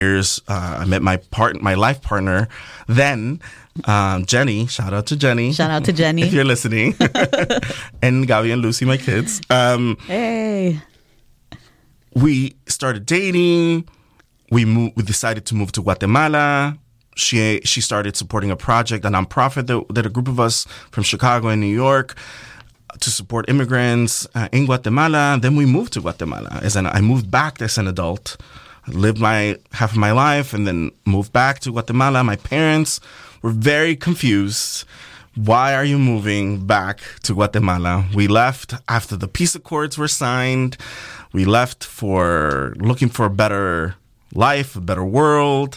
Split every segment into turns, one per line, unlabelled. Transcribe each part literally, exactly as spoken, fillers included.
years, uh, I met my part, my life partner, then um, Jenny. Shout out to Jenny.
Shout out to Jenny
if you're listening, and Gabi and Lucy, my kids. Um,
hey,
we started dating. We moved. We decided to move to Guatemala. She she started supporting a project, a nonprofit that, that a group of us from Chicago and New York to support immigrants uh, in Guatemala. Then we moved to Guatemala. As an, I moved back as an adult. I lived my half of my life and then moved back to Guatemala. My parents were very confused. Why are you moving back to Guatemala? We left after the peace accords were signed. We left for looking for a better life, a better world.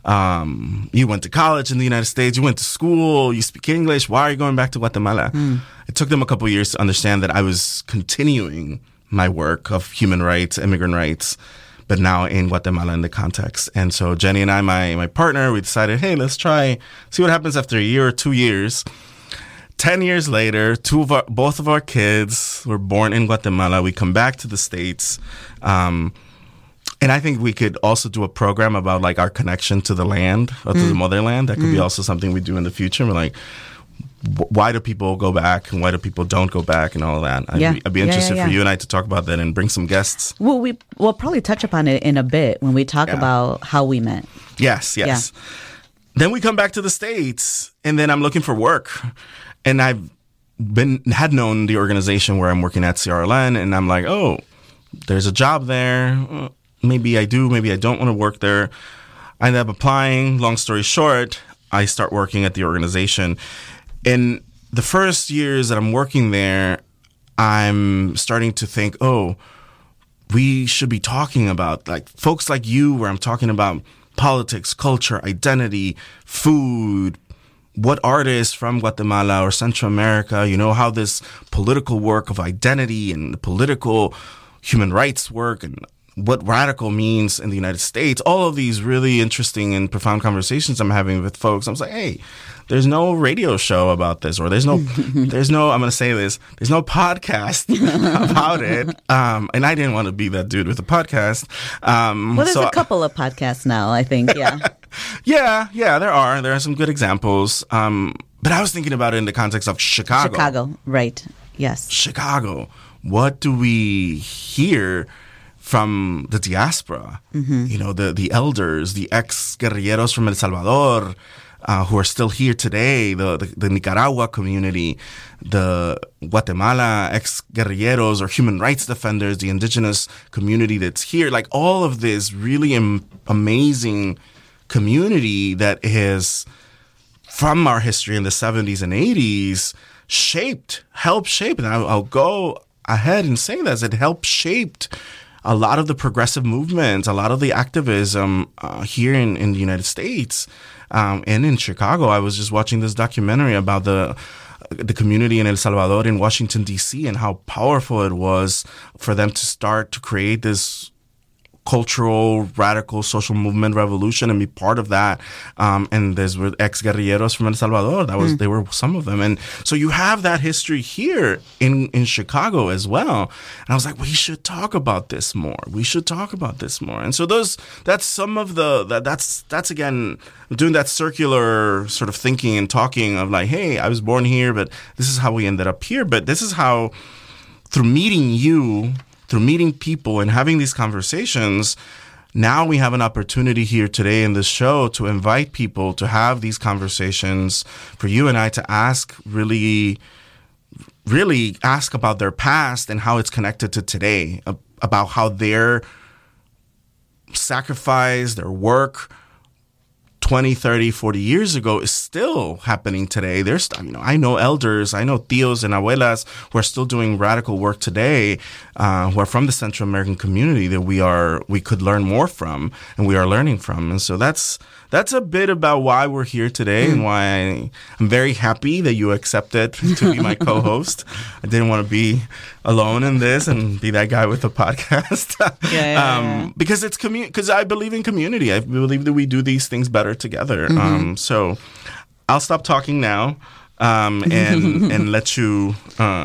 Um, you went to college in the United States. You went to school. You speak English. Why are you going back to Guatemala? Mm. It took them a couple of years to understand that I was continuing my work of human rights, immigrant rights, but now in Guatemala in the context. And so Jenny and I, my my partner, we decided, hey, let's try, see what happens after a year or two years. Ten years later, two of our, both of our kids were born in Guatemala. We come back to the States. Um, and I think we could also do a program about like our connection to the land or to mm. the motherland. That could mm. be also something we do in the future. We're like, why do people go back and why do people don't go back and all of that? I'd,
yeah.
be, I'd be interested
yeah, yeah, yeah.
for you and I to talk about that and bring some guests.
Well, we, we'll probably touch upon it in a bit when we talk
yeah.
about how we met.
Yes, yes. Yeah. Then we come back to the States and then I'm looking for work. And I've been had known the organization where I'm working at, C R L N, and I'm like, oh, there's a job there. Maybe I do, maybe I don't want to work there. I end up applying. Long story short, I start working at the organization. In the first years that I'm working there, I'm starting to think, oh, we should be talking about like folks like you, where I'm talking about politics, culture, identity, food, what artists from Guatemala or Central America, you know, how this political work of identity and political human rights work and what radical means in the United States, all of these really interesting and profound conversations I'm having with folks. I was like, hey, there's no radio show about this, or there's no, there's no, I'm going to say this, there's no podcast about it. Um, and I didn't want to be that dude with a podcast. Um,
well, there's
so
a couple of podcasts now, I think, yeah.
yeah, yeah, there are. There are some good examples. Um, but I was thinking about it in the context of Chicago.
Chicago, right, yes.
Chicago. What do we hear from the diaspora, mm-hmm. you know, the, the elders, the ex-guerrilleros from El Salvador, uh, who are still here today, the, the, the Nicaragua community, the Guatemala ex-guerrilleros or human rights defenders, the indigenous community that's here, like all of this really am- amazing community that is from our history in the seventies and eighties shaped, helped shape, and I'll, I'll go ahead and say this, it helped shaped a lot of the progressive movements, a lot of the activism uh, here in, in the United States um, and in Chicago. I was just watching this documentary about the the community in El Salvador in Washington, D C, and how powerful it was for them to start to create this cultural, radical, social movement revolution and be part of that. Um, and there's ex-guerrilleros from El Salvador. That was, mm. they were some of them. And so you have that history here in, in Chicago as well. And I was like, we should talk about this more. We should talk about this more. And so those, that's some of the, that, that's, that's again, doing that circular sort of thinking and talking of like, hey, I was born here, but this is how we ended up here. But this is how, through meeting you, through meeting people and having these conversations, now we have an opportunity here today in this show to invite people to have these conversations, for you and I to ask really, really ask about their past and how it's connected to today, about how their sacrifice, their work twenty, thirty, forty years ago is still happening today. There's, you know, I know elders, I know tios and abuelas who are still doing radical work today, uh, who are from the Central American community that we are, we could learn more from and we are learning from. And so that's, that's a bit about why we're here today mm. and why I, I'm very happy that you accepted to be my co-host. I didn't want to be alone in this and be that guy with the podcast.
yeah, yeah,
um,
yeah.
Because it's commu- because I believe in community. I believe that we do these things better together. Mm-hmm. Um, so I'll stop talking now um, and and let you uh,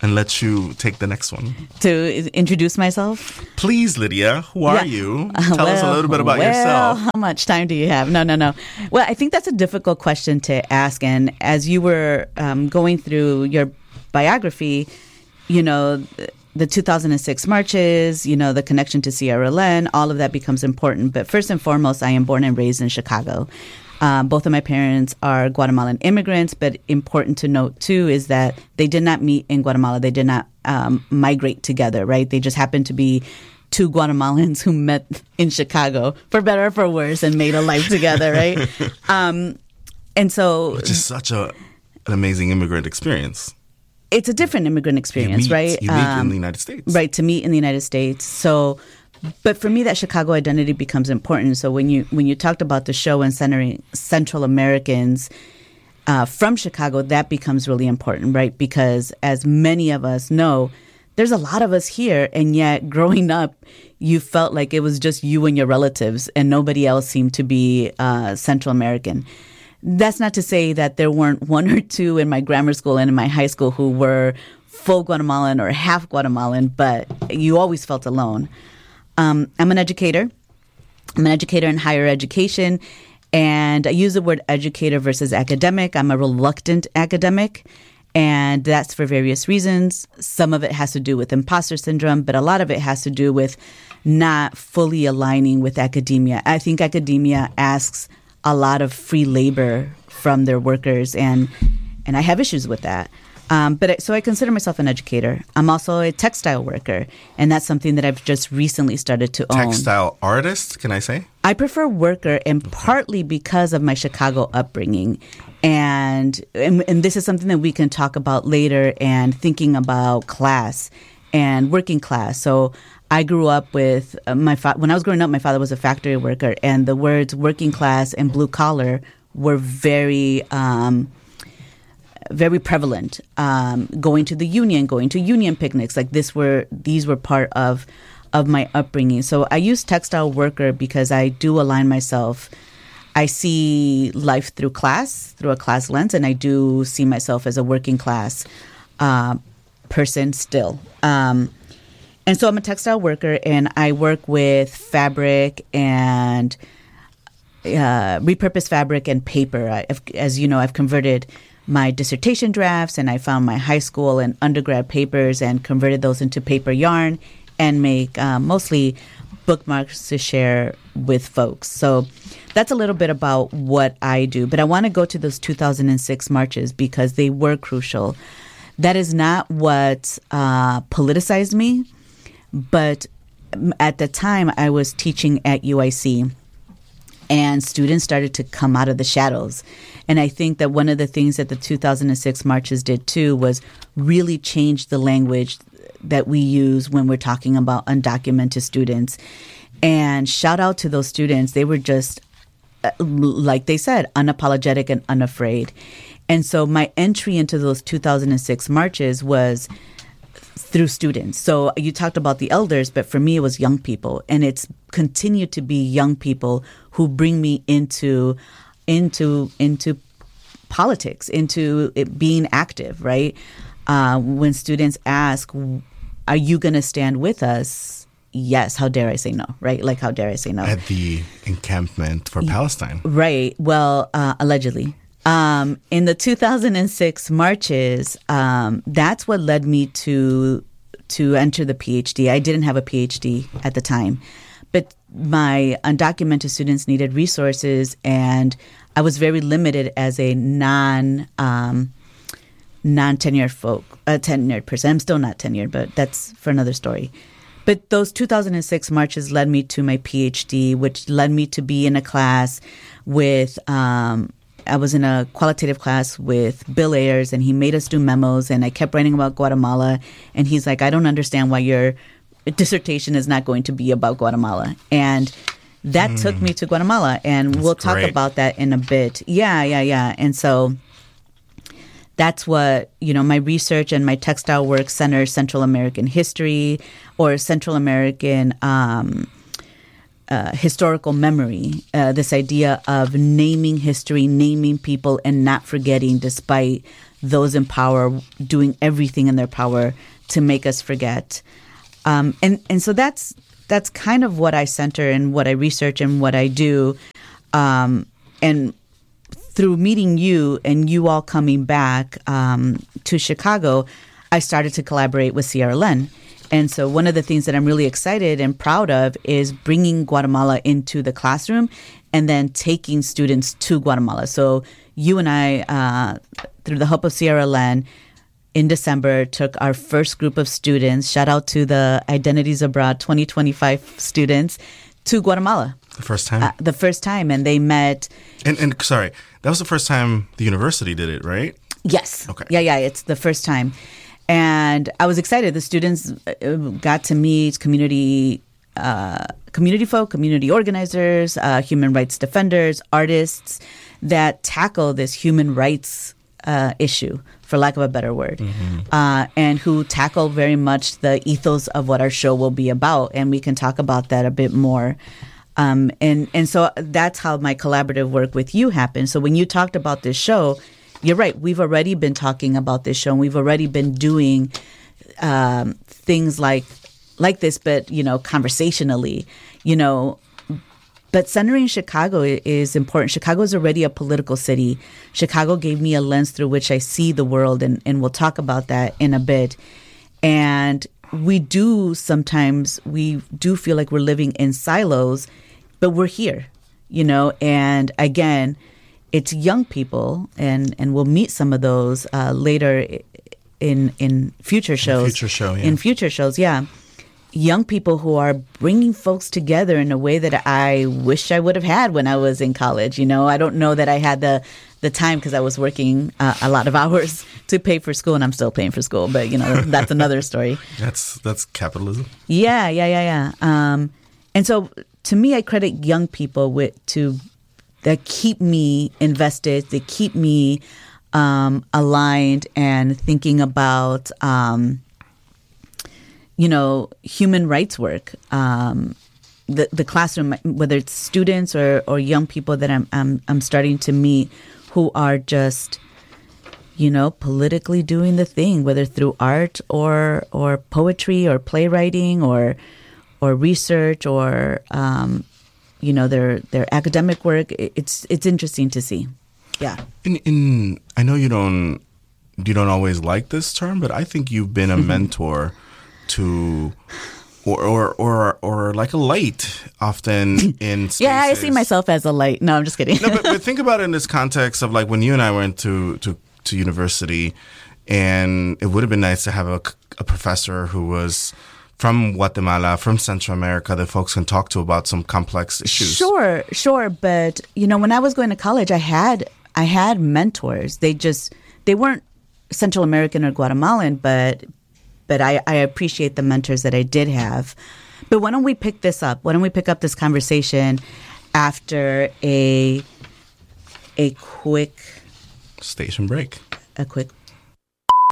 and let you take the next one.
To introduce myself?
Please, Lydia, who are
Yeah.
you?
Uh,
Tell us a
well,
little bit about
well,
yourself.
How much time do you have? No, no, no. Well, I think that's a difficult question to ask. And as you were um, going through your biography, you know, the two thousand six marches, you know, the connection to Sierra Leone, all of that becomes important. But first and foremost, I am born and raised in Chicago. Um, both of my parents are Guatemalan immigrants, but important to note, too, is that they did not meet in Guatemala. They did not um, migrate together, right? They just happened to be two Guatemalans who met in Chicago, for better or for worse, and made a life together, right? um, and so...
Which is such a, an amazing immigrant experience.
It's a different immigrant experience,
Unique,
right?
Unique
Um,
in the United States.
Right, to meet in the United States. So, but for me, that Chicago identity becomes important. So when you when you talked about the show and centering Central Americans uh, from Chicago, that becomes really important, right? Because as many of us know, there's a lot of us here, and yet growing up, you felt like it was just you and your relatives, and nobody else seemed to be uh, Central American. That's not to say that there weren't one or two in my grammar school and in my high school who were full Guatemalan or half Guatemalan, but you always felt alone. Um, I'm an educator. I'm an educator in higher education, and I use the word educator versus academic. I'm a reluctant academic, and that's for various reasons. Some of it has to do with imposter syndrome, but a lot of it has to do with not fully aligning with academia. I think academia asks a lot of free labor from their workers, and and I have issues with that. Um, but I, so I consider myself an educator. I'm also a textile worker, and that's something that I've just recently started to own.
Textile artist, can I say?
I prefer worker, and partly because of my Chicago upbringing. And, and and this is something that we can talk about later, and thinking about class and working class. So I grew up with uh, my fa- when I was growing up, my father was a factory worker, and the words working class and blue collar were very, um, very prevalent. Um, going to the union, going to union picnics, like this were these were part of of my upbringing. So I use textile worker because I do align myself. I see life through class, through a class lens, and I do see myself as a working class uh, person still. Um, And so I'm a textile worker, and I work with fabric and uh, repurposed fabric and paper. I've, as you know, I've converted my dissertation drafts, and I found my high school and undergrad papers and converted those into paper yarn and make uh, mostly bookmarks to share with folks. So that's a little bit about what I do. But I want to go to those two thousand six marches because they were crucial. That is not what uh, politicized me. But at the time, I was teaching at U I C, and students started to come out of the shadows. And I think that one of the things that the two thousand six marches did, too, was really change the language that we use when we're talking about undocumented students. And shout out to those students. They were just, like they said, unapologetic and unafraid. And so my entry into those two thousand six marches was through students. So you talked about the elders, but for me, it was young people. And it's continued to be young people who bring me into into into politics, into it being active, right? Uh, when students ask, are you going to stand with us? Yes. How dare I say no, right? Like, how dare I say no?
At the encampment for Palestine.
Right. Well, uh, allegedly. Um, in the two thousand six marches, um, that's what led me to to enter the PhD. I didn't have a PhD at the time, but my undocumented students needed resources, and I was very limited as a non um, non tenured folk, a tenured person. I'm still not tenured, but that's for another story. But those two thousand six marches led me to my PhD, which led me to be in a class with. Um, I was in a qualitative class with Bill Ayers, and he made us do memos, and I kept writing about Guatemala. And he's like, I don't understand why your dissertation is not going to be about Guatemala. And that mm. took me to Guatemala, and that's we'll talk
great.
about that in a bit. Yeah, yeah, yeah. And so that's what, you know, my research and my textile work centers Central American history or Central American um uh, historical memory, uh, this idea of naming history, naming people, and not forgetting, despite those in power doing everything in their power to make us forget. Um, and, and so that's that's kind of what I center and what I research and what I do. Um, and through meeting you and you all coming back um, to Chicago, I started to collaborate with C R L N. And so one of the things that I'm really excited and proud of is bringing Guatemala into the classroom and then taking students to Guatemala. So you and I, uh, through the help of C R L N, in December, took our first group of students, shout out to the Identities Abroad twenty twenty-five students, to Guatemala.
The first time?
Uh, the first time. And they met...
And, and sorry, that was the first time the university did it, right?
Yes.
Okay.
Yeah, yeah, it's the first time. And I was excited. The students got to meet community uh, community folk, community organizers, uh, human rights defenders, artists that tackle this human rights uh, issue, for lack of a better word, mm-hmm. uh, and who tackle very much the ethos of what our show will be about. And we can talk about that a bit more. Um, and, and so that's how my collaborative work with you happened. So when you talked about this show, you're right. We've already been talking about this show, and we've already been doing um, things like like this, but, you know, conversationally, you know. But centering Chicago is important. Chicago is already a political city. Chicago gave me a lens through which I see the world, and, and we'll talk about that in a bit. And we do sometimes, we do feel like we're living in silos, but we're here, you know. And again, it's young people, and, and we'll meet some of those uh, later in in future shows.
In future show, yeah.
In future shows, yeah. Young people who are bringing folks together in a way that I wish I would have had when I was in college. You know, I don't know that I had the the time because I was working uh, a lot of hours to pay for school, and I'm still paying for school. But, you know, that's another story.
That's that's capitalism.
Yeah, yeah, yeah, yeah. Um, and so to me, I credit young people with to that keep me invested, they keep me um, aligned and thinking about, um, you know, human rights work. Um, the the classroom, whether it's students or, or young people that I'm, I'm I'm starting to meet, who are just, you know, politically doing the thing, whether through art or or poetry or playwriting or or research or um, you know, their their academic work. It's it's interesting to see. Yeah.
In in I know you don't you don't always like this term, but I think you've been a mentor to or or or or like a light often in spaces.
Yeah, I see myself as a light. No, I'm just kidding.
No, but, but think about it in this context of like when you and I went to to, to university, and it would have been nice to have a, a professor who was from Guatemala, from Central America, that folks can talk to about some complex issues.
Sure, sure. But, you know, when I was going to college, I had I had mentors. They just, they weren't Central American or Guatemalan, but but I, I appreciate the mentors that I did have. But why don't we pick this up? Why don't we pick up this conversation after a a quick
station break?
A quick